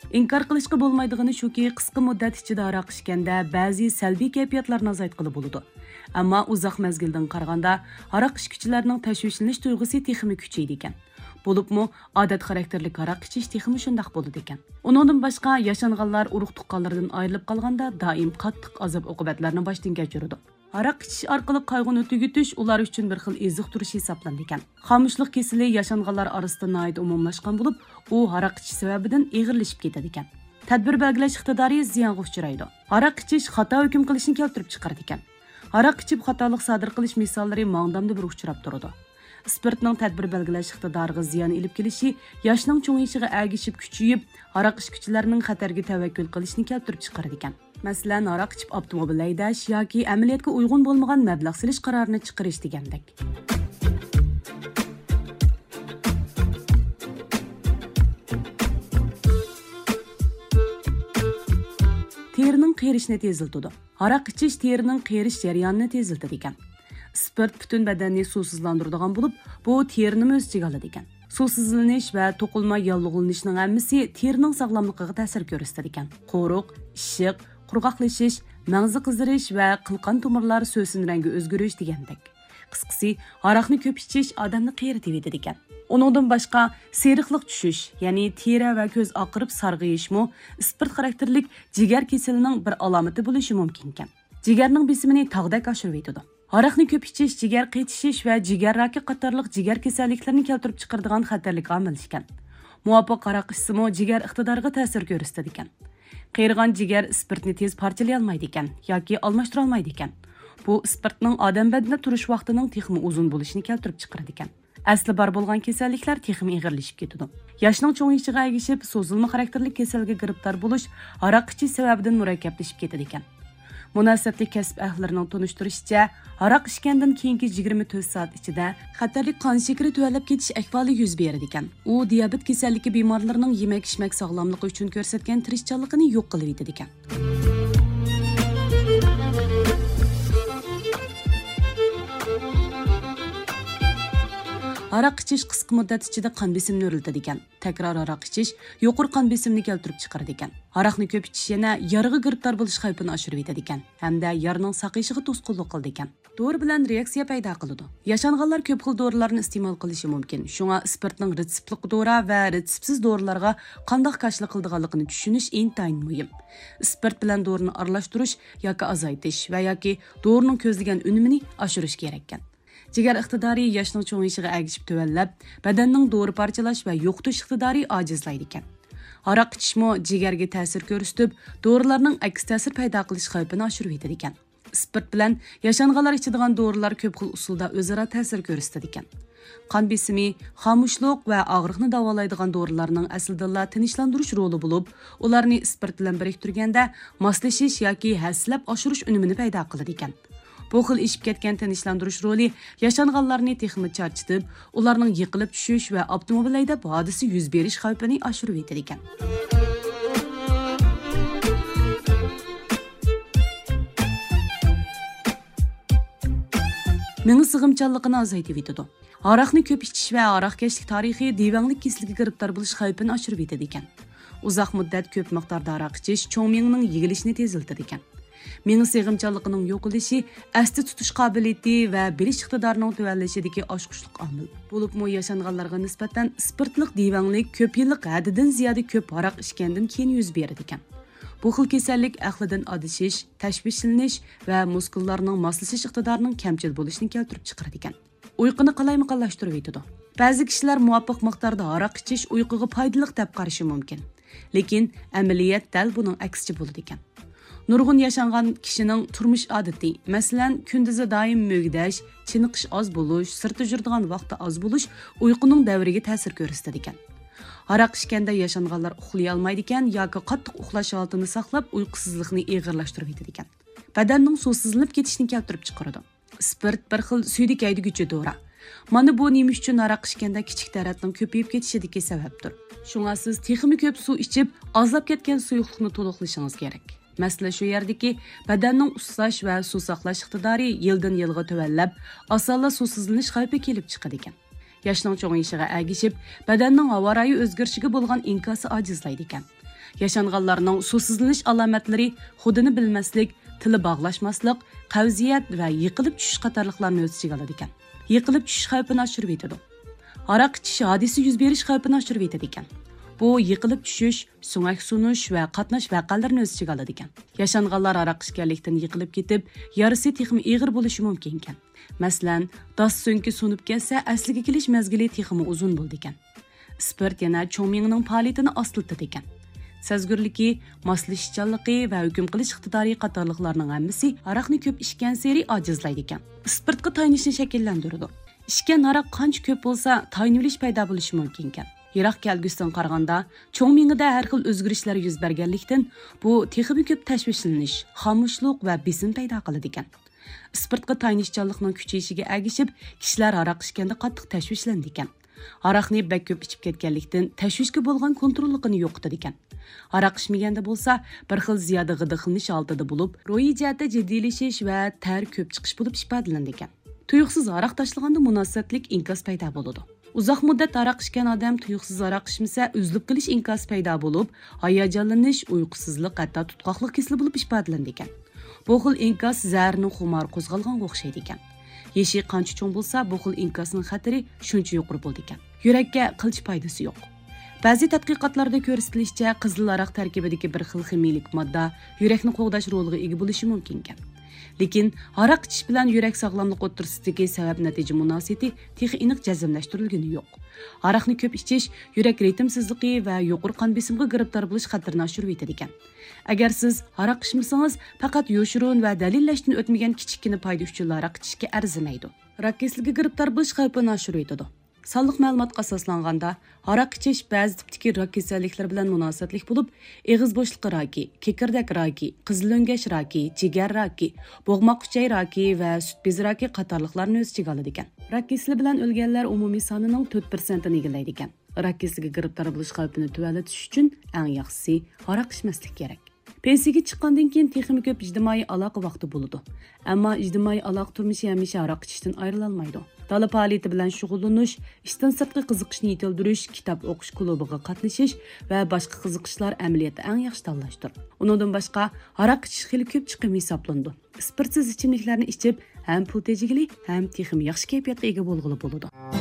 İnkar qilishga bo'lmaydigani shuki, qisqa muddat ichida aroq ichganda ba'zi salbiy kayfiyatlarni azaytqili bo'ladi. Ammo uzoq mezgildan qaraganda aroq ichuvchilarning tashvishlanish tuyg'usi texmi kuchaydi ekan. Bo'libmi, odat xarakterli aroq ichish texmi shundoq bo'ladi ekan. Uningdan boshqa yashanganlar urug' tuqqanlardan ayrilib qolganda doim qattiq azob oqibatlarni boshdan kechiradi. Aroq ichish orqali qayg'uni tugutish ular uchun bir xil eziqtirish hisoblanadi ekan. Xomushlik kasali yashanganlar orasida noyat umumlashgan bo'lib, u aroq ichish sababidan eg'irlashib ketadi ekan. Tadbir belgilash iqtidori ziyonga uchraydi. Aroq ichish xato hukm qilishni keltirib chiqaradi ekan. Aroq ichib xatolik sodir qilish misollari ma'ngdamda bir uchrab turadi. Spirtning tadbir belgilash iqtidoriga ziyon ilib kelishi yoshning cho'ng'ishiga agishib kuchayib, aroq ichuvchilarning xatarga tavakkul qilishni keltirib chiqaradi ekan. Masalan, aroq ichib avtomobil haydash yoki amaliyotga uyg'un bo'lmagan mablag' silish qarorini chiqarish degandek. Terining qerishini teziltadi. Aroq ichish terining qerish jarayonini teziltadi ekan. Spirt butun badanni suvsizlantiradigan bo'lib, bu terini o'z ichiga oladi ekan. Suvsizlanish va to'qilma yallig'lanishning hammasi terining sog'lomligiga ta'sir ko'rsatadi ekan. Qo'riq, ishiq, qurg'oqlashish, mag'zi qizirish va qilqan tomirlar so'sin rangi o'zgarish degandek. Qisqasi, aroqni ko'p ichish odamni qeritib etadi ekan. Uningdan boshqa seriqlik tushish, ya'ni teri va ko'z oqirib sarg'ayishmi, spirt xarakterlik jigar kasalining bir alomati bo'lishi mumkin ekan. Jigarning besimini tog'dak oshirib etadi. Aroqni ko'p ichish jigar qaytishish va jigar raki qatorliq jigar kasalliklarini keltirib chiqaradigan xatarlik omil ekan. Muvofiq aroq ichsimi jigar iqtidoriga ta'sir ko'rsatadi ekan. Qeyrigan jigar spirtni tez parchalay olmaydi ekan yoki almashtira olmaydi ekan. Bu spirtning odam badanida turish vaqtining texmi uzun bo'lishini keltirib chiqaradi ekan. Asli bor bo'lgan kasalliklar texmi eg'irlashib ketadi. Yoshning cho'ng'ishiga agishib, so'zilma xarakterli kasalga giribtor bo'lish aroq ichish sababidan murakkablashib ketadi ekan. Munosabli kasb ahlarining tunishtirishicha, aroq ichgandan keyingi 24 soat ichida xatarli qon shakari tuvalab ketish ahvoli yuz beradi ekan. U diabet kasalligi bemorlarining yemak-ichmak sog'lomligi uchun ko'rsatgan tirishchanligini yo'q qilib etadi ekan. Aroq ichish qisqa muddat ichida qon besimini o'rlatadi ekan. Takror aroq ichish yuqori qon besimini keltirib chiqaradi ekan. Aroqni ko'p ichish yana yarg'i giribtor bo'lish xavfini oshirib etadi ekan, hamda yarning saqayishiga to'sqinlik qiladi ekan. Dori bilan reaksiya paydo qiladi. Yashanganlar ko'p xil dorilarni iste'mol qilishi mumkin. Shunga spirtning retseptli dori va retseptsiz dorilarga qanday qarshilik qiladiganligini tushunish intayin muhim. Spirt bilan dorini aralashtirish yoki azaytish va yoki dorining ko'zlagan unumini oshirish kerak ekan. Jigar iqtidori yoshning cho'ng'ishiga agishib tuvallab, badanning dori parchalash va yo'qotish iqtidori ojizlaydi ekan. Aroq ichishmo jigarga ta'sir ko'rsatib, dorilarning aks ta'sir paydo qilish xavfini oshirib etadi ekan. Spirt bilan yashanganlar ichadigan dorilar ko'p xil usulda o'zaro ta'sir ko'rsatadi ekan. Qon besimi, xomushlik va og'riqni davolaydigan dorilarning aslida tinchlantirish roli bo'lib, ularni spirt bilan biriktirganda moslashish yoki haslab oshirish unumini paydo qiladi ekan. Bu xil ishib ketgan tinchlantirish roli yashanganlarni texmi charchitib, ularning yiqilib tushish va avtomobil haydab hodisa yuz berish xavfini oshirib etadi ekan. Meni sig'imchanligini azaytib etadi. Aroqni ko'p ichish va aroqkashlik tarixi divanlik kasalligiga giribtor bo'lish xavfini oshirib etadi ekan. Uzoq muddat ko'p miqdorda aroq ichish cho'ng miyaning yigilishini teziltiradi ekan. Meni sig'imchanligining yo'qolishi, asli tutish qobiliyati va bilish iqtidorining tuvanlashidagi oshqushliq omil. Bo'libmi yashanganlarga nisbatan spirtlik divanlik ko'p yillik haddidan ziyoda ko'p aroq ichgandan keyin yuz beradi ekan. Bu xil kasallik aqlidan adishish, tashvishlanish va muskullarning moslashish iqtidorining kamchil bo'lishini keltirib chiqaradi ekan. Uyquni qalaymiqonlashtirib etadi. Ba'zi kishilar muvofiq miqdorda aroq ichish uyquga foydali deb qarashi mumkin. Lekin amaliyat dal buning aksicha bo'ladi ekan. Nurg'un yashangan kishining turmush odati, masalan, kunduzi doim mo'gdash, chiniqish oz bo'lish, sirtda yuradigan vaqti oz bo'lish uyquning davriga ta'sir ko'rsatadi ekan. Aroq ichganda yashanganlar uxlay olmaydi ekan yoki qattiq uxlash holatini saqlab uyqusizlikni eg'irlashtirib etadi ekan. Badanning suvsizlanib ketishini keltirib chiqaradi. Spirt bir xil suydik haydaguvchi dori. Mana bu nima uchun aroq ichganda kichik taratning ko'payib ketishidagi sababdir. Shunga siz texmi ko'p suv ichib, ozlab ketgan suyuqlikni to'liqlashingiz kerak. Masala shu yerdagi badanning uslash va suv saqlash iqtidori yildan yilga tuvallab, osonla suvsizlanish xavfi kelib chiqadi ekan. Yoshning cho'ng'ishiga agishib, badanning havo rayi o'zgarishiga bo'lgan inkosi ojizlaydi ekan. Yaşanğanlarning susizlanish alomatlari xudini bilmaslik, tili bağlaşmaslik, qavziyat va yiqilib tushish qatorliqlarni o'z ichiga oladi ekan. Yiqilib tushish xavfini oshirib yetadi. Aroq ichish hodisa yuz berish xavfini oshirib yetadi ekan. Bu yiqilib tushish, so'ngak sunish va qatnash vaqalarini o'z ichiga oladi ekan. Yaşanğanlar aroq ichganlikdan yiqilib ketib, yarisi texmi ig'ir bo'lishi mumkin ekan. Masalan, das so'ngki sunib ketsa, asliga kelish mezgili texmi uzun bo'ldi ekan. Spirt yana cho'ng miyaning faoliyatini ostiltadi ekan. Sezgirligi, moslashichanligi va hukm qilish iqtidori qatorliqlarning hammasi aroqni ko'p ichgan sari ojizlaydi ekan. Spirtga tayinishni shakllantiradi. Ichgan aroq qancha ko'p bo'lsa, tayinilish paydo bo'lishi mumkin ekan. Yiroq kelgusidan qaraganda, cho'ng miyada har xil o'zgarishlar yuz berganlikdan bu texmi ko'p tashvishlanish, xomushlik va besim paydo qiladi ekan. Spirtga tayinishchanlikning kuchayishiga ergishib, kishilar aroq ichganda qattiq tashvishlandi ekan. Aroqni bak ko'p ichib ketganlikdan tashvishga bo'lgan kontrolligini yo'qotadi ekan. Aroq ichmaganda bo'lsa, bir xil ziyoda g'idiqlanish oldida bo'lib, ro'yi jihatda jiddiylashish va tar ko'p chiqish bo'lib ifodalandi ekan. Tuyuqsiz aroq tashlaganda munosabatlik inkas paydo bo'ladi. Uzoq muddat aroq ichgan odam tuyuqsiz aroq ichmasa, uzilib qilish inkas paydo bo'lib, hayajonlanish, uyqusizlik, hatto tutqoqlik hisli bo'lib ifodalandi ekan. Bu xil inkas zaharning xumor qo'zg'alganga o'xshaydi ekan. Yeshi qancha cho'ng bo'lsa, bu xil inkasning xatari shuncha yuqori bo'ldi ekan. Yurakka qilch foydasi yo'q. Ba'zi tadqiqotlarda ko'rsatilishicha, qizil aroq tarkibidagi bir xil ximiyalik modda yurakni qo'g'dash roliga ega bo'lishi mumkin ekan. Lekin aroq ichish bilan yurak sog'lomlik o'rtasidagi sabab-natija munosabati texnik aniq jazmlashtirilgani yo'q. Aroqni ko'p ichish yurak ritmsizligi va yuqori qon besimiga giribtor bo'lish xatarini oshirib yetadi ekan. Agar siz aroq ichmasangiz, faqat yo'shirun va dalillashdan o'tmagan kichikina foyda uchun aroq ichishga arzimaydi. Rak kasalligiga giribtor bo'lish xavfini oshirib yetadi. Sonliq ma'lumotga asoslanganda, aroq ichish ba'zi tipdagi rak kasalliklar bilan munosabatlik bo'lib, eg'iz bo'shliqi raki, kekirdak raki, qizil o'ngash raki, jigar raki, bo'g'moq uchay raki va sut bezi raki qatorliqlarni o'z ichiga oladi ekan. Rak kasali bilan o'lganlar umumiy sonining 4%ni egallaydi ekan. Rak kasaliga giribtor bo'lish xavfini tuvalatish uchun eng yaxshisi aroq ichmaslik kerak. Pensiyaga chiqqandan keyin texnik ko'p ijtimoiy aloqa vaqti bo'ladi. Ammo ijtimoiy aloqa turmushi hamisha aroq ichishdan ayrilolmaydi. olmaydi. Dala faoliyati bilan shug'ullanish, ishdan sirtqi qiziqishni yetildirish, kitob o'qish klubiga qatnashish va boshqa qiziqishlar amaliyotda eng yaxshi tanlashdir. Undan boshqa aroq ichish xili ko'p chiqim hisoblandi. Spirtsiz ichimliklarni ichib, ham pul tejigili, ham texnik yaxshi kayfiyatga ega bo'lg'ili bo'ladi.